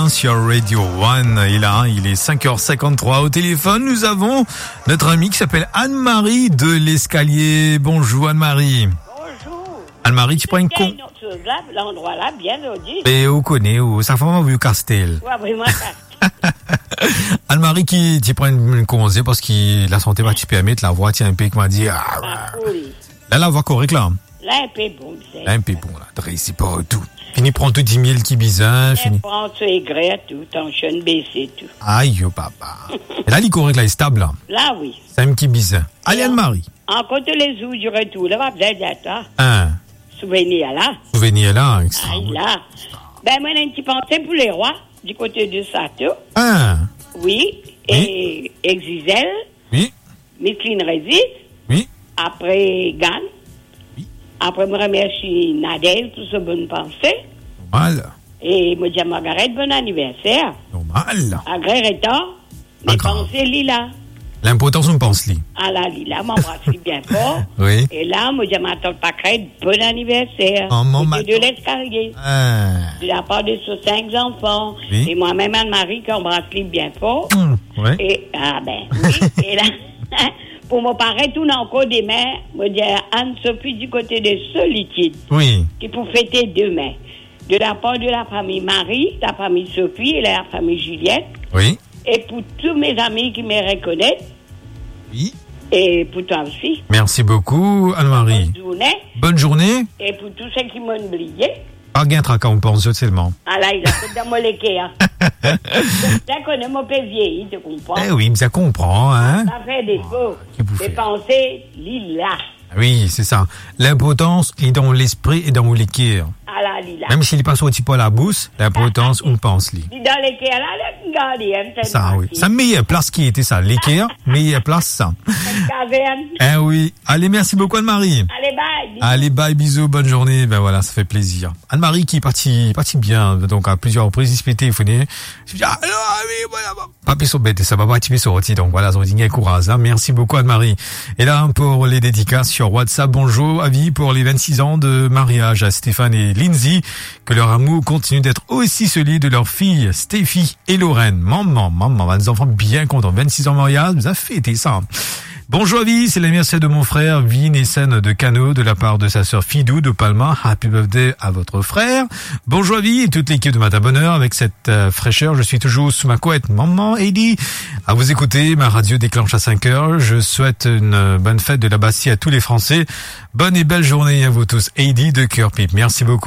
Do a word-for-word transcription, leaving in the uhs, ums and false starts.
sur Radio One. Et là, il est cinq heures cinquante-trois au téléphone. Nous avons notre amie qui s'appelle Anne-Marie de l'Escalier. Bonjour Anne-Marie. Bonjour. Anne-Marie, tu prends une con... Là, l'endroit là, bien audit. Mais on connaît, où ça fait vraiment vu Castel. Ouais, vraiment Castel. Anne-Marie qui tu prends une congé parce que la santé va te permettre, la voix tient un peu qui m'a dit ah, Ah, oui. là la voix correcte là. Là un peu bon, c'est. Là un peu bon là, c'est pas tout. Fini prendre tout dix mille qui bizarre, fini. Prends ce aigret tout, en chaîne baissée tout. Aïe yo papa. Et là il est correct là, il est stable là. Là oui. C'est un qui bizarre. Allez Anne-Marie. En côté les jours du retour, là va besoin d'être. Un souvenir là. Souvenir là, extra. Aïe là. Ben moi j'ai un petit pensée pour les rois du côté de Sato. Un. Oui. Et oui. Exisel. Oui. Micheline Résiste. Oui. Après Gann. Oui. Après, je remercie Nadèle pour ce bonne pensée. Normal. Et je dis à Margaret, bon anniversaire. Normal. À Gré-Rétan, mes pensées Lila. L'importance, on pense Lila. Ah là, Lila, m'embrasse bien fort. Oui. Et là, je dis à ma tante Pacrette, bon anniversaire. Oh, mon ma... de l'escalier. Ah. De la part de ses cinq enfants. Oui. Et moi-même, Anne-Marie, qui embrasse bien fort. Mmh. Oui. Et, ah ben, oui. Et là, pour me paraître tout encore demain, je dis à Anne-Sophie du côté de Solitude. Oui. Qui pour fêter demain. De la part de la famille Marie, la famille Sophie et la famille Juliette. Oui. Et pour tous mes amis qui me reconnaissent. Oui. Et pour toi aussi. Merci beaucoup, Anne-Marie. Bonne journée. Bonne journée. Et pour tous ceux qui m'ont oublié. Pas gain tracas, on pense seulement. Ah là, il a fait dans mon léqué, hein. Je connais mon peu vieilli, tu comprends? Eh oui, mais ça comprend, hein. Ça fait des faux. Des pensées lilas. Oui, c'est ça. L'importance est dans l'esprit et dans l'équerre. Ah là, lila. Même s'il n'est pas sorti par la bouche, l'importance, on pense lui. Dans l'équerre, là, regardez, hein, ça, oui. C'est la meilleure place qui était ça. L'équerre, meilleure place, ça. Une caverne. Eh oui. Allez, merci beaucoup, Anne-Marie. Allez, bye. Bisous. Allez, bye, bisous, bonne journée. Ben voilà, ça fait plaisir. Anne-Marie qui est partie, partie bien, donc à plusieurs reprises, il se fait téléphoner. Je dis, ah, oui, voilà, papier sur bête, ça va pas activer sur rôti, donc voilà, ça va dire courage, hein. Merci beaucoup, Anne-Marie. Et là, pour les dédicaces sur WhatsApp, bonjour, avis pour les vingt-six ans de mariage à Stéphane et Lindsay, que leur amour continue d'être aussi celui de leur fille, Stéphie et Lorraine. Maman, maman, des enfants bien contents. vingt-six ans de mariage, vous avez fêté ça. Bonjour Avi, c'est l'anniversaire de mon frère Vin et Sen de Cano de la part de sa sœur Fidou de Palma. Happy birthday à votre frère. Bonjour Avi et toute l'équipe de Matin Bonheur. Avec cette euh, fraîcheur, je suis toujours sous ma couette. Maman, Eddie, à vous écouter, ma radio déclenche à cinq heures. Je souhaite une euh, bonne fête de la Bastille à tous les Français. Bonne et belle journée à vous tous. Eddie de Cœur Pipe. Merci beaucoup.